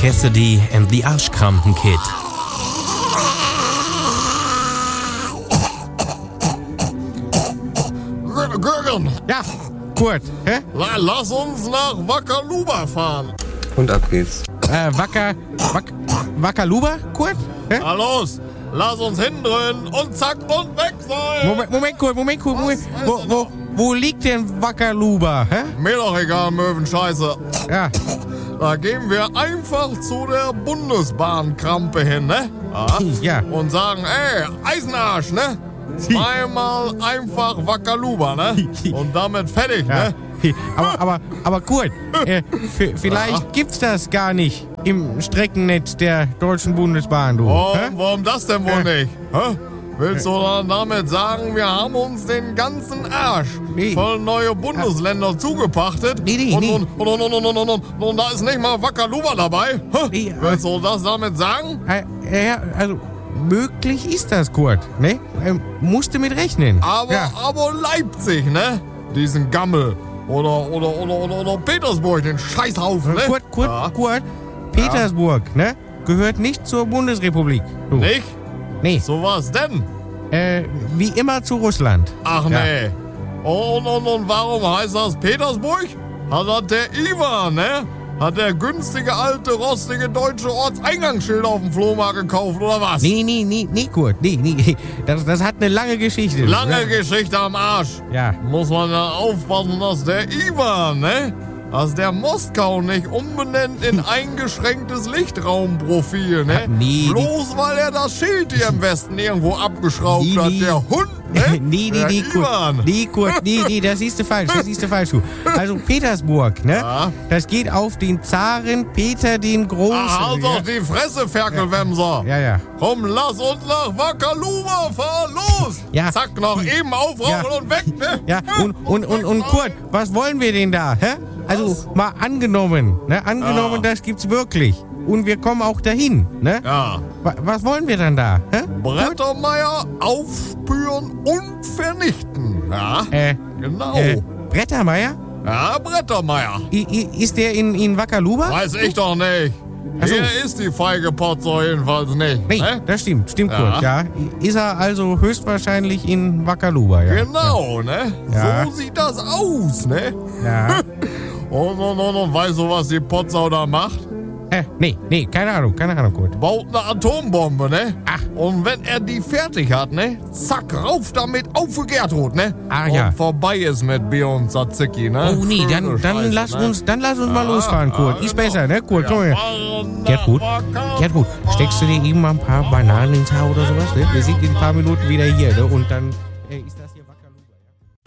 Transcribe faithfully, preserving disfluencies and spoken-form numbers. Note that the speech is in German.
Cassidy and the Arschkrampen Kid. Gürgen, Ja, Kurt, hä? la- lass uns nach Wackerluba fahren. Und ab geht's. Äh, Wacker, Wack, Wackerluba, Kurt? Hä? Na los, lass uns hindrehen und zack und weg sein. Moment, Moment, Kurt, Moment, Kurt, Moment. Wo, wo, wo liegt denn Wackerluba, hä? Mir doch egal, Möwenscheiße. Ja, Da gehen wir einfach zu der Bundesbahnkrampe hin, ne? ja. Und sagen, ey, Eisenarsch, ne? Zweimal einfach Wackerluba, ne? Und damit fertig, Ja. ne? Aber, aber, aber Kurt, äh, v- vielleicht gibt's das gar nicht im Streckennetz der Deutschen Bundesbahn, du. Oh, hä? warum das denn wohl Äh. nicht? Hä? Willst du dann damit sagen, wir haben uns den ganzen Arsch Nee. voll neue Bundesländer zugepachtet? Nee, nee, und, nee. Und, und, und, und, und, und, und, und da ist nicht mal Wackerluba dabei? Hä? Nee, Willst du das damit sagen? Äh, ja, also, möglich ist das, Kurt, ne? Ähm, musste mit rechnen. Aber, Ja. aber Leipzig, ne? Diesen Gammel. Oder, oder, oder, oder, oder Petersburg, den Scheißhaufen, ne? Kurt, Kurt, Ja. Kurt, Petersburg, ne? Gehört nicht zur Bundesrepublik. Du. Nicht? Nee, So was denn? äh, wie immer zu Russland. Ach Ja. nee. Und, und, und warum heißt das Petersburg? Hat das der Ivan, ne? Hat der günstige, alte, rostige deutsche Ortseingangsschild auf dem Flohmarkt gekauft, oder was? Nee, nee, nee, nee, Kurt, nee, nee. Das, das hat eine lange Geschichte. Lange ja. Geschichte am Arsch. Ja. Muss man ja aufpassen, dass der Ivan, ne? Dass der Moskau nicht umbenennt in eingeschränktes Lichtraumprofil, ne? Ach, nee, Bloß weil er das Schild hier im Westen irgendwo abgeschraubt Nee, hat. nee. Der Hund, ne? nee, nee, der nee, Kurt. Ivan. Nee, Kurt, nee, nee, das siehst du falsch, das siehst du falsch, du. Also Petersburg, ne? Ja. Das geht auf den Zaren Peter den Großen. Ah, halt doch die Fresse, Ferkelwemser. ja, ja. Komm, lass uns nach Wackerluba fahren, los! Ja. Zack, noch eben aufrauchen Ja. und weg, ne? Ja, und, und, und, und Kurt, was wollen wir denn da, hä? Also, mal angenommen, ne? Angenommen, Ja. das gibt's wirklich. Und wir kommen auch dahin, ne? Ja. Wa- Was wollen wir dann da, hä? Brettermeier aufspüren und vernichten. Ja, Äh, genau. äh, Brettermeier? Ja, Brettermeier. I, i, ist der in, in Wackerluba? Weiß ich doch nicht. Ach so. Hier ist die feige Potzer jedenfalls nicht. Nee, Ne? das stimmt, stimmt, Ja. Kurt, ja. Ist er also höchstwahrscheinlich in Wackerluba, ja. Genau, ne? Ja. So sieht das aus, ne? Ja. Und, und, und, und weißt du, was die Potsau da macht? äh, nee, nee, keine Ahnung, keine Ahnung, Kurt. Baut eine Atombombe, ne? Ach. Und wenn er die fertig hat, ne? Zack, rauf damit auf für Gertrud, ne? Ah, und ja. vorbei ist mit Bier und Tzatziki, ne? Oh nee, dann, Schöne dann Scheiße, lass ne? uns, dann lass uns mal Ja, losfahren, Kurt. ja, Ist genau. besser, ne, Kurt? Komm Wir her. fahren nach Gertrud, Wackerluba. Gertrud, steckst du dir eben mal ein paar Bananen ins Haar oder sowas, ne? Wir sind in ein paar Minuten wieder hier, ne? Und dann äh, ist das hier...